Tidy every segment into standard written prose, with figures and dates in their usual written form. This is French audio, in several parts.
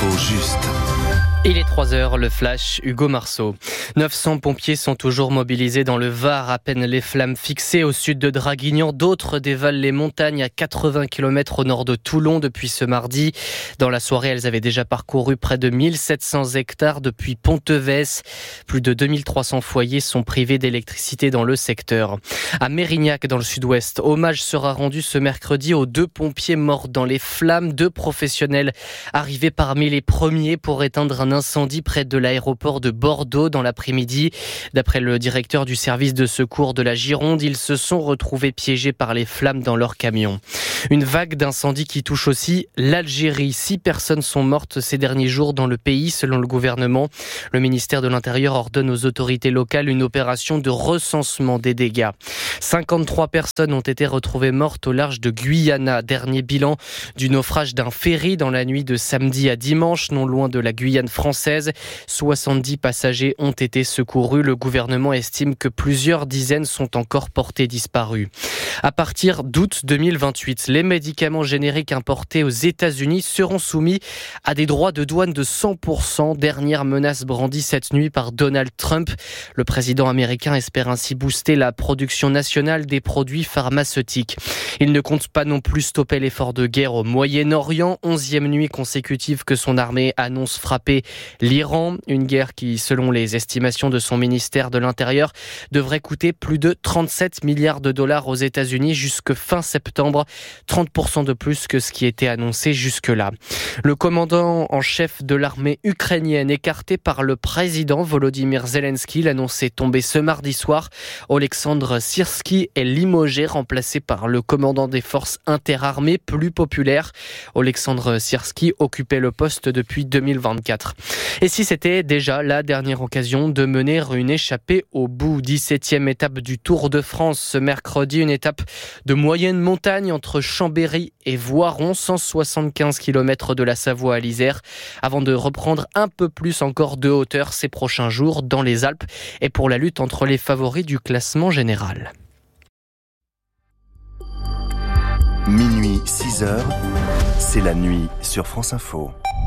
L'info juste. Il est 3h, le flash, Hugo Marceau. 900 pompiers sont toujours mobilisés dans le Var. À peine les flammes fixées au sud de Draguignan, d'autres dévalent les montagnes à 80 km au nord de Toulon depuis ce mardi. Dans la soirée, elles avaient déjà parcouru près de 1700 hectares depuis Pontevès. Plus de 2300 foyers sont privés d'électricité dans le secteur. À Mérignac, dans le sud-ouest, hommage sera rendu ce mercredi aux 2 pompiers morts dans les flammes. 2 professionnels arrivés parmi les premiers pour éteindre un incendie près de l'aéroport de Bordeaux dans l'après-midi. D'après le directeur du service de secours de la Gironde, ils se sont retrouvés piégés par les flammes dans leur camion. Une vague d'incendies qui touche aussi l'Algérie. 6 personnes sont mortes ces derniers jours dans le pays, selon le gouvernement. Le ministère de l'Intérieur ordonne aux autorités locales une opération de recensement des dégâts. 53 personnes ont été retrouvées mortes au large de Guyana. Dernier bilan du naufrage d'un ferry dans la nuit de samedi à dimanche, non loin de la Guyane française. 70 passagers ont été secourus. Le gouvernement estime que plusieurs dizaines sont encore portés disparus. À partir d'août 2028, les médicaments génériques importés aux États-Unis seront soumis à des droits de douane de 100%. Dernière menace brandie cette nuit par Donald Trump. Le président américain espère ainsi booster la production nationale des produits pharmaceutiques. Il ne compte pas non plus stopper l'effort de guerre au Moyen-Orient. 11e nuit consécutive que son armée annonce frapper l'Iran. Une guerre qui, selon les estimations de son ministère de l'Intérieur, devrait coûter plus de 37 milliards de dollars aux États-Unis jusque fin septembre. 30% de plus que ce qui était annoncé jusque-là. Le commandant en chef de l'armée ukrainienne, écarté par le président Volodymyr Zelensky, l'annonçait tombé ce mardi soir. Oleksandr Syrski est limogé, remplacé par le commandant des forces interarmées plus populaires. Oleksandr Syrski occupait le poste depuis 2024. Et si c'était déjà la dernière occasion de mener une échappée au bout, 17e étape du Tour de France ce mercredi, une étape de moyenne montagne entre Chambéry et Voiron, 175 km de la Savoie à l'Isère, avant de reprendre un peu plus encore de hauteur ces prochains jours dans les Alpes et pour la lutte entre les favoris du classement général. Minuit 6h, c'est la nuit sur France Info.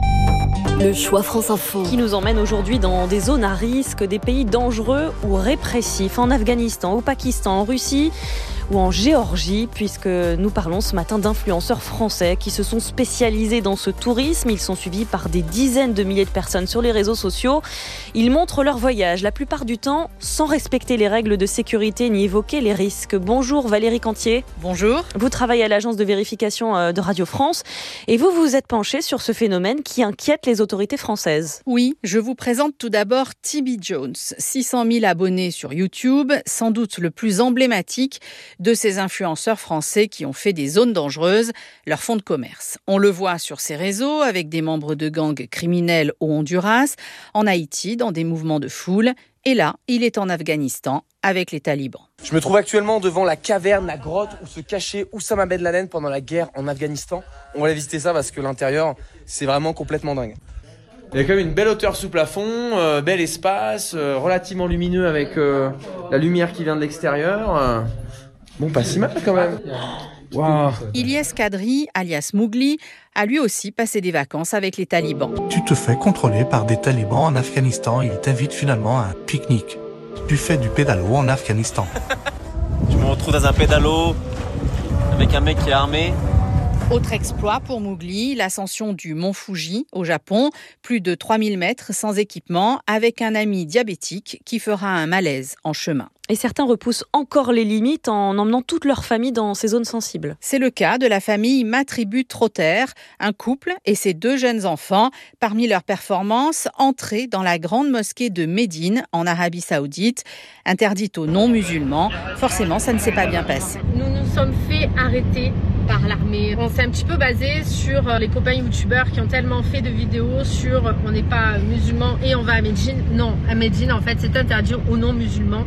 Le choix France Info qui nous emmène aujourd'hui dans des zones à risque, des pays dangereux ou répressifs, en Afghanistan, au Pakistan, en Russie ou en Géorgie, puisque nous parlons ce matin d'influenceurs français qui se sont spécialisés dans ce tourisme. Ils sont suivis par des dizaines de milliers de personnes sur les réseaux sociaux. Ils montrent leur voyage, la plupart du temps sans respecter les règles de sécurité ni évoquer les risques. Bonjour Valérie Cantier. Bonjour. Vous travaillez à l'agence de vérification de Radio France et vous vous êtes penché sur ce phénomène qui inquiète les autorités françaises. Oui, je vous présente tout d'abord TB Jones, 600 000 abonnés sur YouTube, sans doute le plus emblématique de ces influenceurs français qui ont fait des zones dangereuses leur fonds de commerce. On le voit sur ces réseaux avec des membres de gangs criminels au Honduras, en Haïti dans des mouvements de foule, et là, il est en Afghanistan avec les talibans. Je me trouve actuellement devant la caverne, la grotte où se cachait Oussama Ben Laden pendant la guerre en Afghanistan. On va aller visiter ça parce que l'intérieur, c'est vraiment complètement dingue. Il y a quand même une belle hauteur sous plafond, bel espace, relativement lumineux avec la lumière qui vient de l'extérieur. Bon, pas si mal quand même. Wow. Ilyes Kadri, alias Mougli, a lui aussi passé des vacances avec les talibans. Tu te fais contrôler par des talibans en Afghanistan. Ils t'invitent finalement à un pique-nique. Tu fais du pédalo en Afghanistan. Je me retrouve dans un pédalo avec un mec qui est armé. Autre exploit pour Mougli, l'ascension du mont Fuji au Japon, plus de 3000 mètres sans équipement, avec un ami diabétique qui fera un malaise en chemin. Et certains repoussent encore les limites en emmenant toute leur famille dans ces zones sensibles. C'est le cas de la famille Matribu Trotter, un couple et ses 2 jeunes enfants. Parmi leurs performances, entrer dans la grande mosquée de Médine, en Arabie Saoudite, interdite aux non-musulmans. Forcément, ça ne s'est pas bien passé. Nous nous sommes fait arrêter par l'armée. On s'est un petit peu basé sur les copains youtubeurs qui ont tellement fait de vidéos sur on n'est pas musulman et on va à Médine. Non, à Médine, en fait, c'est interdit aux non-musulmans. Ce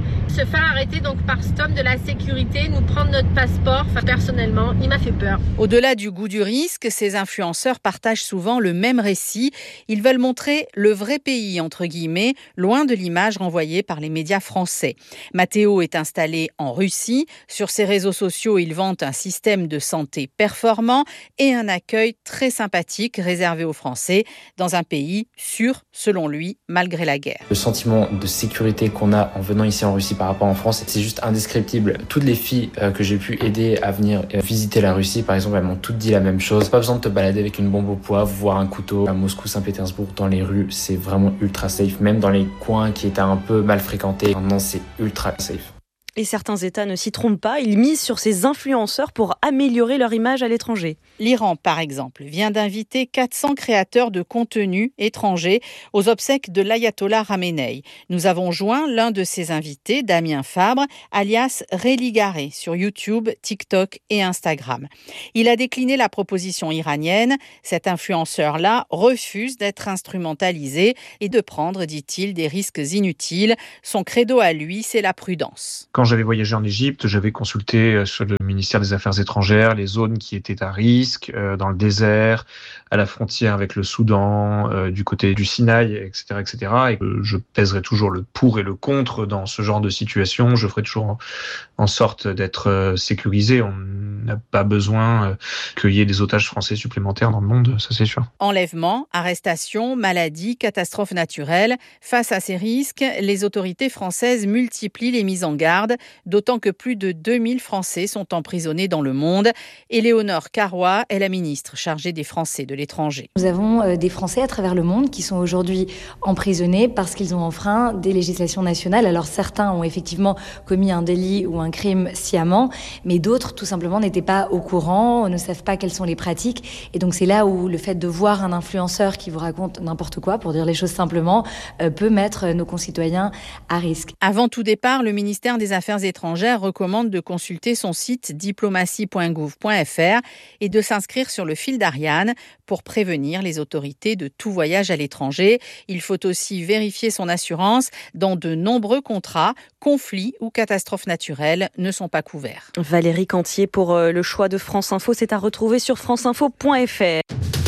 faire arrêter donc par cet homme de la sécurité, nous prendre notre passeport. Enfin, personnellement, il m'a fait peur. Au-delà du goût du risque, ces influenceurs partagent souvent le même récit. Ils veulent montrer le vrai pays, entre guillemets, loin de l'image renvoyée par les médias français. Matteo est installé en Russie. Sur ses réseaux sociaux, il vante un système de santé performant et un accueil très sympathique réservé aux Français dans un pays sûr, selon lui, malgré la guerre. Le sentiment de sécurité qu'on a en venant ici en Russie par rapport en France, c'est juste indescriptible. Toutes les filles que j'ai pu aider à venir visiter la Russie, par exemple, elles m'ont toutes dit la même chose. Pas besoin de te balader avec une bombe au poivre, voir un couteau. À Moscou, Saint-Pétersbourg, dans les rues, c'est vraiment ultra safe. Même dans les coins qui étaient un peu mal fréquentés, maintenant c'est ultra safe. Et certains États ne s'y trompent pas, ils misent sur ces influenceurs pour améliorer leur image à l'étranger. L'Iran, par exemple, vient d'inviter 400 créateurs de contenu étrangers aux obsèques de l'ayatollah Khamenei. Nous avons joint l'un de ces invités, Damien Fabre, alias Religaré, sur YouTube, TikTok et Instagram. Il a décliné la proposition iranienne. Cet influenceur-là refuse d'être instrumentalisé et de prendre, dit-il, des risques inutiles. Son credo à lui, c'est la prudence. Quand j'avais voyagé en Égypte, j'avais consulté sur le ministère des Affaires étrangères les zones qui étaient à risque, dans le désert, à la frontière avec le Soudan, du côté du Sinaï, etc., etc. Et je pèserai toujours le pour et le contre dans ce genre de situation. Je ferai toujours en sorte d'être sécurisé. On n'a pas besoin qu'il y ait des otages français supplémentaires dans le monde, ça c'est sûr. Enlèvement, arrestation, maladie, catastrophes naturelles. Face à ces risques, les autorités françaises multiplient les mises en garde, d'autant que plus de 2000 Français sont emprisonnés dans le monde. Éléonore Carrois est la ministre chargée des Français de l'étranger. Nous avons des Français à travers le monde qui sont aujourd'hui emprisonnés parce qu'ils ont enfreint des législations nationales. Alors certains ont effectivement commis un délit ou un crime sciemment, mais d'autres tout simplement n'étaient pas au courant, ne savent pas quelles sont les pratiques. Et donc c'est là où le fait de voir un influenceur qui vous raconte n'importe quoi, pour dire les choses simplement, peut mettre nos concitoyens à risque. Avant tout départ, le ministère des Affaires étrangères recommande de consulter son site diplomatie.gouv.fr et de s'inscrire sur le fil d'Ariane pour prévenir les autorités de tout voyage à l'étranger. Il faut aussi vérifier son assurance. Dans de nombreux contrats, conflits ou catastrophes naturelles ne sont pas couverts. Valérie Cantier pour le choix de France Info, c'est à retrouver sur franceinfo.fr.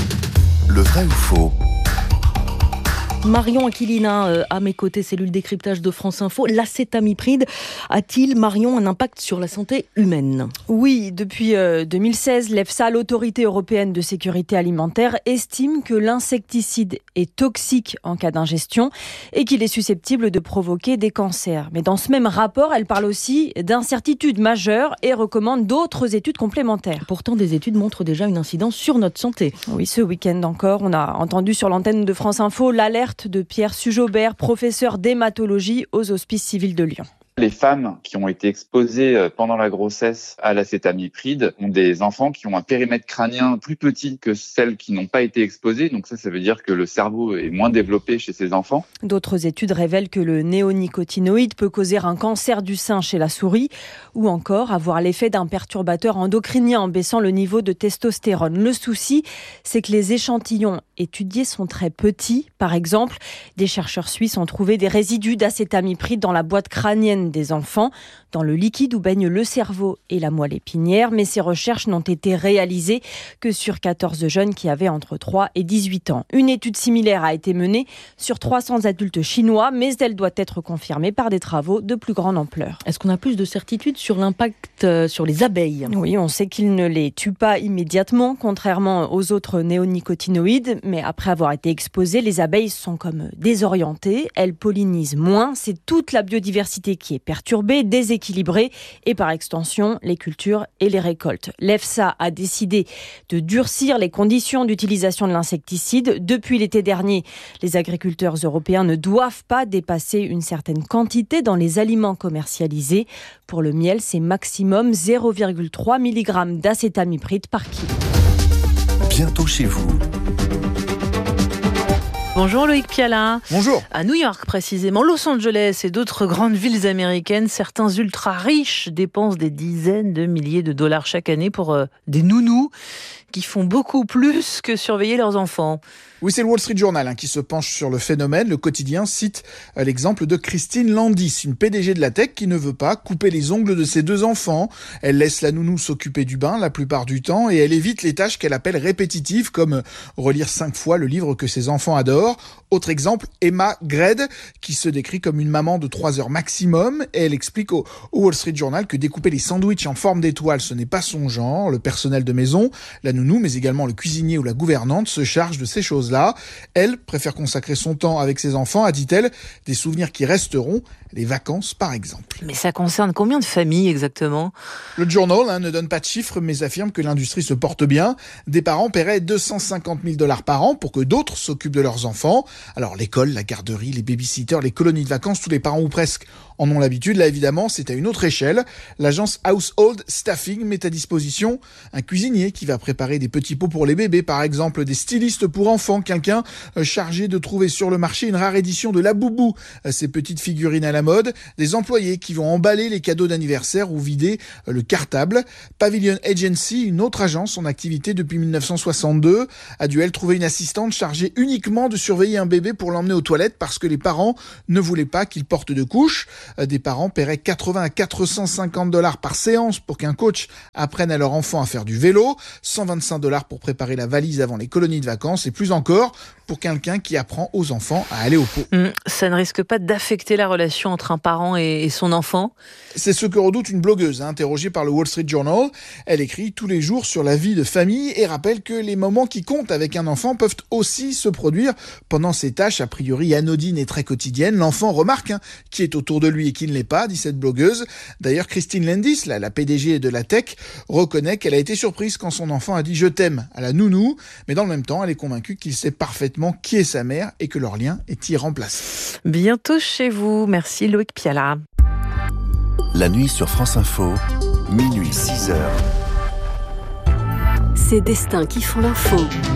Le vrai ou faux ? Marion Aquilina, à mes côtés, cellule décryptage de France Info. L'acétamipride a-t-il, Marion, un impact sur la santé humaine ? Oui, depuis 2016, l'EFSA, l'Autorité européenne de sécurité alimentaire, estime que l'insecticide est toxique en cas d'ingestion et qu'il est susceptible de provoquer des cancers. Mais dans ce même rapport, elle parle aussi d'incertitudes majeures et recommande d'autres études complémentaires. Pourtant, des études montrent déjà une incidence sur notre santé. Oui, ce week-end encore, on a entendu sur l'antenne de France Info l'alerte de Pierre Sujaubert, professeur d'hématologie aux Hospices civils de Lyon. Les femmes qui ont été exposées pendant la grossesse à l'acétamipride ont des enfants qui ont un périmètre crânien plus petit que celles qui n'ont pas été exposées. Donc ça veut dire que le cerveau est moins développé chez ces enfants. D'autres études révèlent que le néonicotinoïde peut causer un cancer du sein chez la souris ou encore avoir l'effet d'un perturbateur endocrinien en baissant le niveau de testostérone. Le souci, c'est que les échantillons étudiés sont très petits. Par exemple, des chercheurs suisses ont trouvé des résidus d'acétamipride dans la boîte crânienne des enfants, dans le liquide où baigne le cerveau et la moelle épinière. Mais ces recherches n'ont été réalisées que sur 14 jeunes qui avaient entre 3 et 18 ans. Une étude similaire a été menée sur 300 adultes chinois, mais elle doit être confirmée par des travaux de plus grande ampleur. Est-ce qu'on a plus de certitude sur l'impact sur les abeilles ? Oui, on sait qu'il ne les tue pas immédiatement, contrairement aux autres néonicotinoïdes. Mais après avoir été exposées, les abeilles sont comme désorientées. Elles pollinisent moins. C'est toute la biodiversité qui est perturbée, déséquilibrée et par extension les cultures et les récoltes. L'EFSA a décidé de durcir les conditions d'utilisation de l'insecticide. Depuis l'été dernier, les agriculteurs européens ne doivent pas dépasser une certaine quantité dans les aliments commercialisés. Pour le miel, c'est maximum 0,3 mg d'acétamipride par kilo. Bientôt chez vous. Bonjour Loïc Piala. Bonjour. À New York précisément, Los Angeles et d'autres grandes villes américaines, certains ultra riches dépensent des dizaines de milliers de dollars chaque année pour des nounous qui font beaucoup plus que surveiller leurs enfants. Oui, c'est le Wall Street Journal qui se penche sur le phénomène. Le quotidien cite l'exemple de Christine Landis, une PDG de la tech qui ne veut pas couper les ongles de ses 2 enfants. Elle laisse la nounou s'occuper du bain la plupart du temps et elle évite les tâches qu'elle appelle répétitives, comme relire 5 fois le livre que ses enfants adorent. Autre exemple, Emma Gred, qui se décrit comme une maman de 3 heures maximum. Et elle explique au Wall Street Journal que découper les sandwichs en forme d'étoile, ce n'est pas son genre. Le personnel de maison, la nounou, mais également le cuisinier ou la gouvernante se charge de ces choses-là. Elle préfère consacrer son temps avec ses enfants, a dit-elle, des souvenirs qui resteront, les vacances par exemple. Mais ça concerne combien de familles exactement ? Le Journal ne donne pas de chiffres, mais affirme que l'industrie se porte bien. Des parents paieraient $250,000 par an pour que d'autres s'occupent de leurs enfants. Alors l'école, la garderie, les babysitters, les colonies de vacances, tous les parents ou presque en ont l'habitude. Là évidemment, c'est à une autre échelle. L'agence Household Staffing met à disposition un cuisinier qui va préparer des petits pots pour les bébés, par exemple des stylistes pour enfants, quelqu'un chargé de trouver sur le marché une rare édition de Laboubou, ces petites figurines à la mode, des employés qui vont emballer les cadeaux d'anniversaire ou vider le cartable. Pavilion Agency, une autre agence en activité depuis 1962, a dû elle trouver une assistante chargée uniquement de surveiller un bébé pour l'emmener aux toilettes parce que les parents ne voulaient pas qu'il porte de couche. Des parents paieraient $80 à $450 par séance pour qu'un coach apprenne à leur enfant à faire du vélo, $125 pour préparer la valise avant les colonies de vacances et plus encore pour quelqu'un qui apprend aux enfants à aller au pot. Ça ne risque pas d'affecter la relation entre un parent et son enfant ? C'est ce que redoute une blogueuse interrogée par le Wall Street Journal. Elle écrit tous les jours sur la vie de famille et rappelle que les moments qui comptent avec un enfant peuvent aussi se produire pendant ces tâches a priori anodines et très quotidiennes. L'enfant remarque qui est autour de lui et qui ne l'est pas, dit cette blogueuse. D'ailleurs, Christine Landis, la PDG de la tech, reconnaît qu'elle a été surprise quand son enfant a dit « je t'aime » à la nounou, mais dans le même temps, elle est convaincue qu'il sait parfaitement qui est sa mère et que leur lien est irremplaçable. Bientôt chez vous. Merci Loïc Piala. La nuit sur France Info, minuit 6h. Ces destins qui font l'info.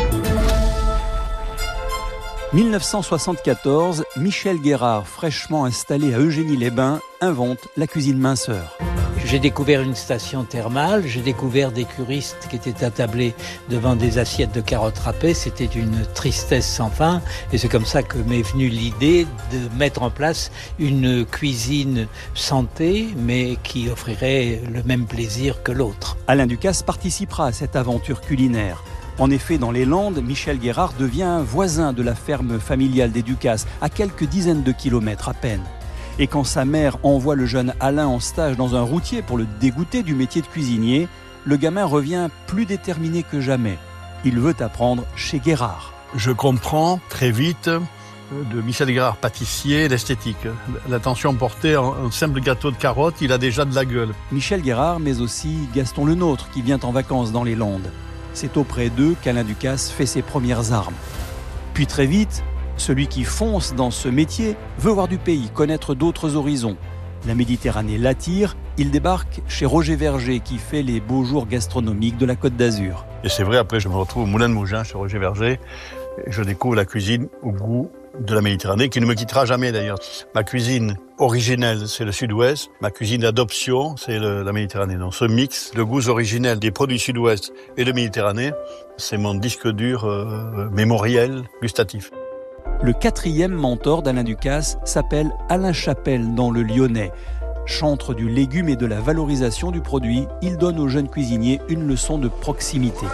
1974, Michel Guérard, fraîchement installé à Eugénie-les-Bains, invente la cuisine minceur. J'ai découvert une station thermale, j'ai découvert des curistes qui étaient attablés devant des assiettes de carottes râpées. C'était une tristesse sans fin et c'est comme ça que m'est venue l'idée de mettre en place une cuisine santé mais qui offrirait le même plaisir que l'autre. Alain Ducasse participera à cette aventure culinaire. En effet, dans les Landes, Michel Guérard devient voisin de la ferme familiale des Ducasse, à quelques dizaines de kilomètres à peine. Et quand sa mère envoie le jeune Alain en stage dans un routier pour le dégoûter du métier de cuisinier, le gamin revient plus déterminé que jamais. Il veut apprendre chez Guérard. Je comprends très vite de Michel Guérard, pâtissier, l'esthétique. L'attention portée à un simple gâteau de carottes, il a déjà de la gueule. Michel Guérard, mais aussi Gaston Lenôtre, qui vient en vacances dans les Landes. C'est auprès d'eux qu'Alain Ducasse fait ses premières armes. Puis très vite, celui qui fonce dans ce métier veut voir du pays, connaître d'autres horizons. La Méditerranée l'attire, il débarque chez Roger Verger qui fait les beaux jours gastronomiques de la Côte d'Azur. Et c'est vrai, après je me retrouve au Moulin de Mougins chez Roger Verger et je découvre la cuisine au goût de la Méditerranée, qui ne me quittera jamais d'ailleurs. Ma cuisine originelle, c'est le Sud-Ouest. Ma cuisine d'adoption, c'est la Méditerranée. Donc ce mix de goûts originels des produits Sud-Ouest et de Méditerranée, c'est mon disque dur mémoriel, gustatif. Le 4e mentor d'Alain Ducasse s'appelle Alain Chapelle dans le Lyonnais. Chantre du légume et de la valorisation du produit, il donne aux jeunes cuisiniers une leçon de proximité.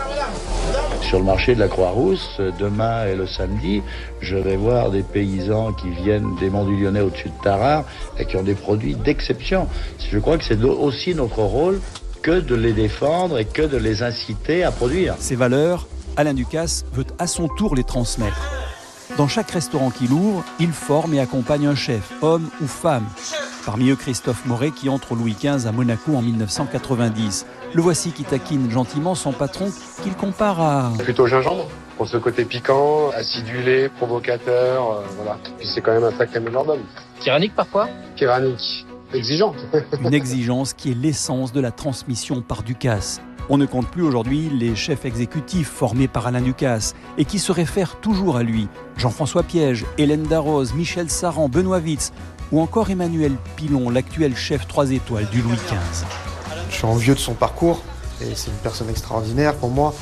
Sur le marché de la Croix-Rousse, demain et le samedi, je vais voir des paysans qui viennent des Monts du Lyonnais au-dessus de Tarare et qui ont des produits d'exception. Je crois que c'est aussi notre rôle que de les défendre et que de les inciter à produire. Ces valeurs, Alain Ducasse veut à son tour les transmettre. Dans chaque restaurant qu'il ouvre, il forme et accompagne un chef, homme ou femme. Parmi eux, Christophe Moret qui entre au Louis XV à Monaco en 1990. Le voici qui taquine gentiment son patron qu'il compare à... Plutôt gingembre, pour ce côté piquant, acidulé, provocateur, voilà. Puis c'est quand même un sacré majordome. Tyrannique parfois ? Tyrannique, exigeant. Une exigence qui est l'essence de la transmission par Ducasse. On ne compte plus aujourd'hui les chefs exécutifs formés par Alain Ducasse et qui se réfèrent toujours à lui. Jean-François Piège, Hélène Darroze, Michel Saran, Benoît Witz ou encore Emmanuel Pilon, l'actuel chef 3 étoiles du Louis XV. Je suis envieux de son parcours et c'est une personne extraordinaire pour moi.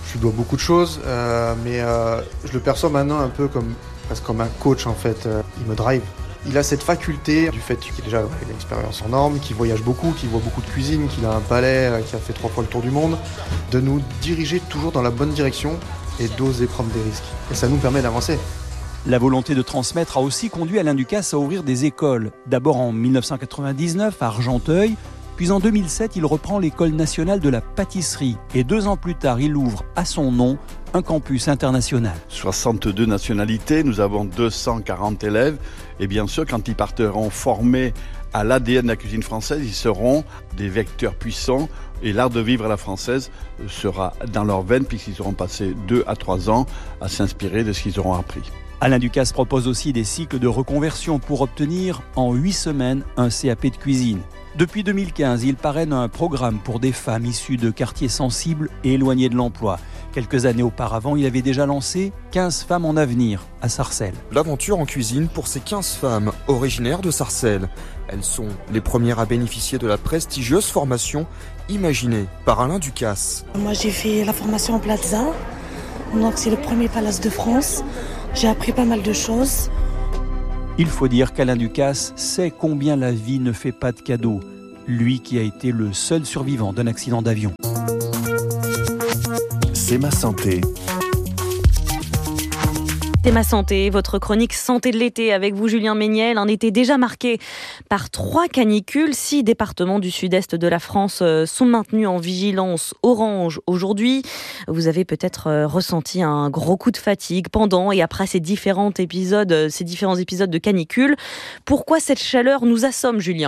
Je lui dois beaucoup de choses, mais je le perçois maintenant un peu presque comme un coach en fait. Il me drive. Il a cette faculté du fait qu'il a déjà une expérience en normes, qu'il voyage beaucoup, qu'il voit beaucoup de cuisine, qu'il a un palais, qui a fait 3 fois le tour du monde, de nous diriger toujours dans la bonne direction et d'oser prendre des risques. Et ça nous permet d'avancer. La volonté de transmettre a aussi conduit Alain Ducasse à ouvrir des écoles. D'abord en 1999 à Argenteuil, puis en 2007 il reprend l'école nationale de la pâtisserie. Et 2 ans plus tard, il ouvre à son nom un campus international. 62 nationalités, nous avons 240 élèves. Et bien sûr, quand ils partiront formés à l'ADN de la cuisine française, ils seront des vecteurs puissants. Et l'art de vivre à la française sera dans leurs veines, puisqu'ils auront passé 2 à 3 ans à s'inspirer de ce qu'ils auront appris. Alain Ducasse propose aussi des cycles de reconversion pour obtenir en 8 semaines un CAP de cuisine. Depuis 2015, il parraine un programme pour des femmes issues de quartiers sensibles et éloignés de l'emploi. Quelques années auparavant, il avait déjà lancé 15 femmes en avenir à Sarcelles. L'aventure en cuisine pour ces 15 femmes originaires de Sarcelles. Elles sont les premières à bénéficier de la prestigieuse formation imaginée par Alain Ducasse. Moi, j'ai fait la formation en Plaza. Donc, c'est le premier palace de France. J'ai appris pas mal de choses. Il faut dire qu'Alain Ducasse sait combien la vie ne fait pas de cadeaux. Lui qui a été le seul survivant d'un accident d'avion. C'est ma santé. C'est ma santé, votre chronique santé de l'été avec vous Julien Méniel. Un été déjà marqué par 3 canicules. 6 départements du sud-est de la France sont maintenus en vigilance orange aujourd'hui. Vous avez peut-être ressenti un gros coup de fatigue pendant et après ces différents épisodes de canicule. Pourquoi cette chaleur nous assomme, Julien ?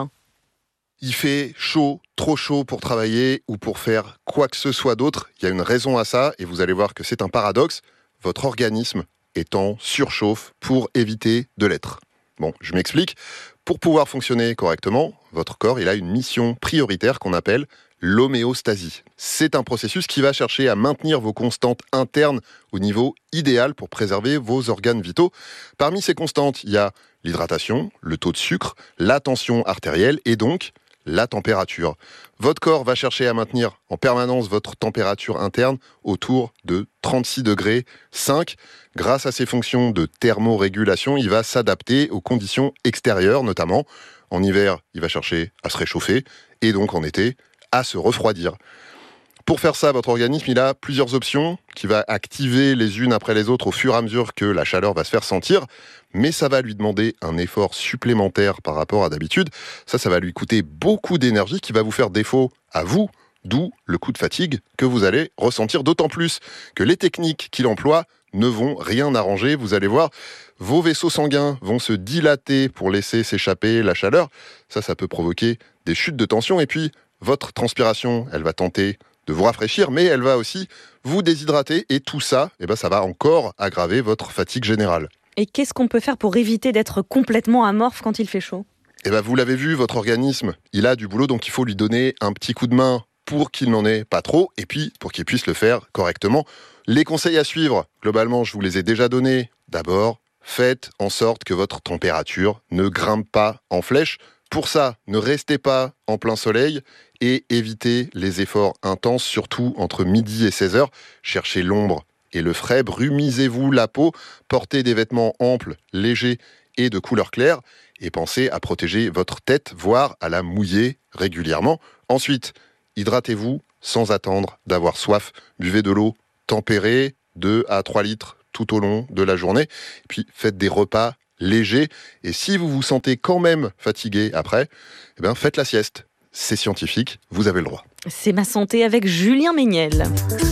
Il fait chaud, trop chaud pour travailler ou pour faire quoi que ce soit d'autre. Il y a une raison à ça et vous allez voir que c'est un paradoxe. Votre organisme est en surchauffe pour éviter de l'être. Bon, je m'explique. Pour pouvoir fonctionner correctement, votre corps il a une mission prioritaire qu'on appelle l'homéostasie. C'est un processus qui va chercher à maintenir vos constantes internes au niveau idéal pour préserver vos organes vitaux. Parmi ces constantes, il y a l'hydratation, le taux de sucre, la tension artérielle et donc la température. Votre corps va chercher à maintenir en permanence votre température interne autour de 36 degrés 5. Grâce à ses fonctions de thermorégulation, il va s'adapter aux conditions extérieures, notamment. En hiver, il va chercher à se réchauffer et donc en été, à se refroidir. Pour faire ça, votre organisme, il a plusieurs options qu'il va activer les unes après les autres au fur et à mesure que la chaleur va se faire sentir. Mais ça va lui demander un effort supplémentaire par rapport à d'habitude. Ça va lui coûter beaucoup d'énergie qui va vous faire défaut à vous, d'où le coup de fatigue que vous allez ressentir. D'autant plus que les techniques qu'il emploie ne vont rien arranger. Vous allez voir, vos vaisseaux sanguins vont se dilater pour laisser s'échapper la chaleur. Ça peut provoquer des chutes de tension. Et puis, votre transpiration, elle va tenter de vous rafraîchir, mais elle va aussi vous déshydrater. Et tout ça, ça va encore aggraver votre fatigue générale. Et qu'est-ce qu'on peut faire pour éviter d'être complètement amorphe quand il fait chaud ? Vous l'avez vu, votre organisme, il a du boulot, donc il faut lui donner un petit coup de main pour qu'il n'en ait pas trop, et puis pour qu'il puisse le faire correctement. Les conseils à suivre, globalement, je vous les ai déjà donnés. D'abord, faites en sorte que votre température ne grimpe pas en flèche. Pour ça, ne restez pas en plein soleil et évitez les efforts intenses, surtout entre midi et 16h. Cherchez l'ombre et le frais, brumisez-vous la peau, portez des vêtements amples, légers et de couleur claire et pensez à protéger votre tête, voire à la mouiller régulièrement. Ensuite, hydratez-vous sans attendre d'avoir soif. Buvez de l'eau tempérée, 2 à 3 litres tout au long de la journée. Et puis faites des repas légers et si vous vous sentez quand même fatigué après, faites la sieste. C'est scientifique, vous avez le droit. C'est ma santé avec Julien Méniel.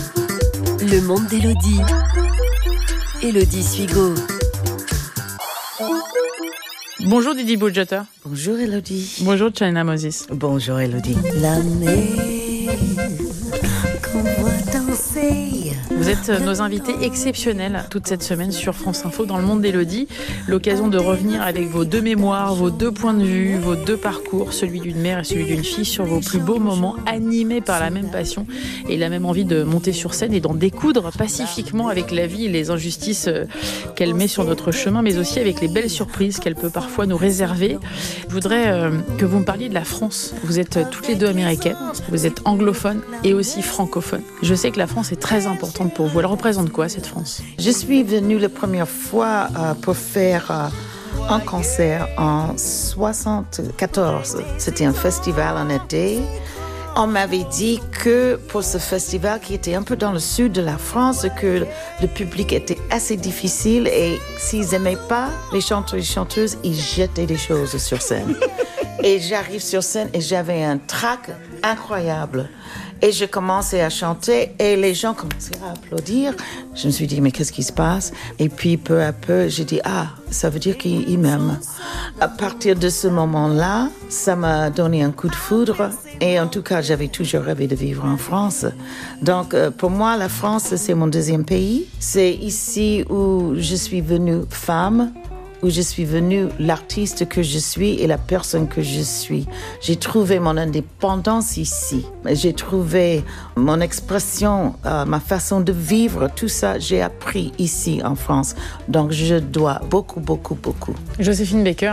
Le monde d'Élodie. Élodie Suigo. Bonjour Didi Boudjata. Bonjour Élodie. Bonjour China Moses. Bonjour Élodie. La mer qu'on voit danser. Vous êtes nos invités exceptionnels toute cette semaine sur France Info dans le monde d'Élodie. L'occasion de revenir avec vos 2 mémoires, vos 2 points de vue, vos 2 parcours, celui d'une mère et celui d'une fille, sur vos plus beaux moments animés par la même passion et la même envie de monter sur scène et d'en découdre pacifiquement avec la vie et les injustices qu'elle met sur notre chemin, mais aussi avec les belles surprises qu'elle peut parfois nous réserver. Je voudrais que vous me parliez de la France. Vous êtes toutes les 2 américaines, vous êtes anglophones et aussi francophones. Je sais que la France est très importante pour vous? Elle représente quoi, cette France? Je suis venue la première fois pour faire un concert en 1974. C'était un festival en été. On m'avait dit que pour ce festival qui était un peu dans le sud de la France, que le public était assez difficile et s'ils n'aimaient pas les chanteurs et chanteuses, ils jetaient des choses sur scène. Et j'arrive sur scène et j'avais un trac incroyable. Et je commençais à chanter et les gens commençaient à applaudir. Je me suis dit, mais qu'est-ce qui se passe? Et puis, peu à peu, j'ai dit, ça veut dire qu'ils m'aiment. À partir de ce moment-là, ça m'a donné un coup de foudre. Et en tout cas, j'avais toujours rêvé de vivre en France. Donc, pour moi, la France, c'est mon deuxième pays. C'est ici où je suis venue femme, où je suis venue l'artiste que je suis et la personne que je suis. J'ai trouvé mon indépendance ici. J'ai trouvé mon expression, ma façon de vivre, tout ça, j'ai appris ici en France. Donc je dois beaucoup. Joséphine Baker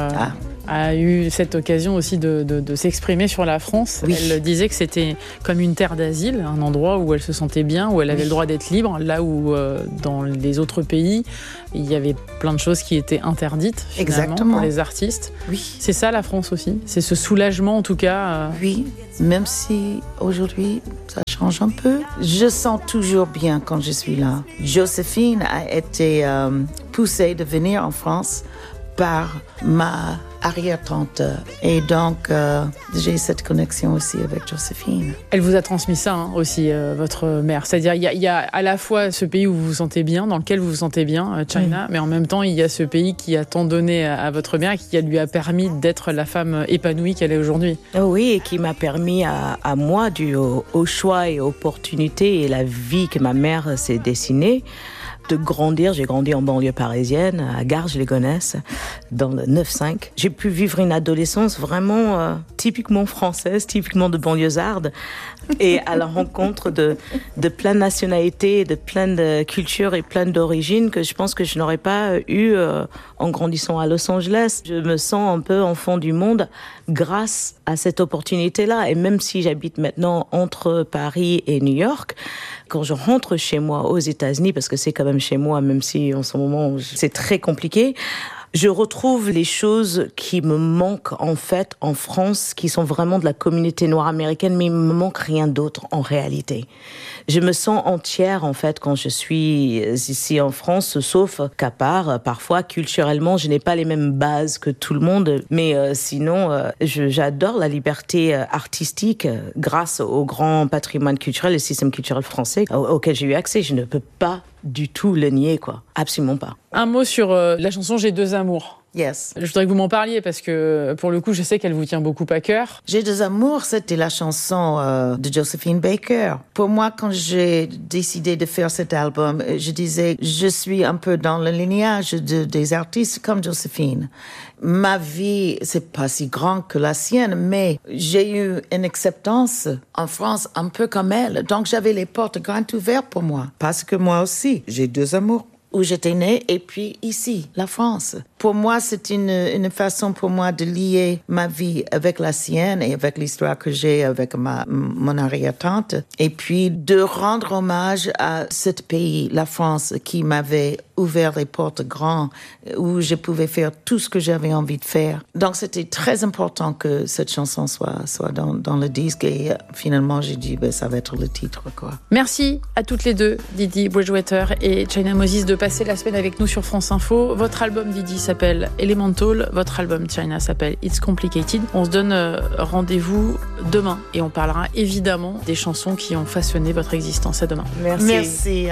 a eu cette occasion aussi de s'exprimer sur la France. Oui. Elle disait que c'était comme une terre d'asile, un endroit où elle se sentait bien, où elle avait le droit d'être libre, là où dans les autres pays, il y avait plein de choses qui étaient interdites finalement pour les artistes. Oui. C'est ça la France aussi? C'est ce soulagement en tout cas Oui, même si aujourd'hui ça change un peu. Je sens toujours bien quand je suis là. Joséphine a été poussée de venir en France par ma arrière-tante. Et donc, j'ai cette connexion aussi avec Joséphine. Elle vous a transmis ça aussi, votre mère. C'est-à-dire, il y a à la fois ce pays où vous vous sentez bien, dans lequel vous vous sentez bien, China, mais en même temps, il y a ce pays qui a tant donné à votre mère et qui lui a permis d'être la femme épanouie qu'elle est aujourd'hui. Oui, et qui m'a permis à moi, dû au choix et opportunités et la vie que ma mère s'est dessinée, de grandir. J'ai grandi en banlieue parisienne, à Garges-les-Gonesse, dans le 9-5. J'ai pu vivre une adolescence vraiment typiquement française, typiquement de banlieusarde, et à la rencontre de plein de nationalités, de plein de cultures et plein d'origines que je pense que je n'aurais pas eu en grandissant à Los Angeles. Je me sens un peu enfant du monde grâce à cette opportunité-là. Et même si j'habite maintenant entre Paris et New York, quand je rentre chez moi aux États-Unis, parce que c'est quand même chez moi, même si en ce moment c'est très compliqué, je retrouve les choses qui me manquent en fait en France, qui sont vraiment de la communauté noire américaine, mais il me manque rien d'autre en réalité. Je me sens entière en fait quand je suis ici en France, sauf qu'à part, parfois culturellement, je n'ai pas les mêmes bases que tout le monde, mais sinon, j'adore la liberté artistique grâce au grand patrimoine culturel, le système culturel français auquel j'ai eu accès. Je ne peux pas du tout le nier, quoi. Absolument pas. Un mot sur la chanson J'ai deux amours. Yes. Je voudrais que vous m'en parliez parce que, pour le coup, je sais qu'elle vous tient beaucoup à cœur. J'ai deux amours, c'était la chanson de Joséphine Baker. Pour moi, quand j'ai décidé de faire cet album, je disais, je suis un peu dans le lignage des artistes comme Joséphine. Ma vie, c'est pas si grand que la sienne, mais j'ai eu une acceptance en France un peu comme elle. Donc, j'avais les portes grandes ouvertes pour moi. Parce que moi aussi, j'ai deux amours. Où j'étais née, et puis ici, la France. Pour moi, c'est une façon pour moi de lier ma vie avec la sienne et avec l'histoire que j'ai avec mon arrière-tante. Et puis de rendre hommage à ce pays, la France, qui m'avait ouvert les portes grandes, où je pouvais faire tout ce que j'avais envie de faire. Donc c'était très important que cette chanson soit dans le disque. Et finalement, j'ai dit, ça va être le titre, quoi. Merci à toutes les deux, Didi Bridgewater et China Moses, de passer la semaine avec nous sur France Info. Votre album, Didi, s'appelle Elemental. Votre album, China, s'appelle It's Complicated. On se donne rendez-vous demain et on parlera évidemment des chansons qui ont façonné votre existence. À demain. Merci.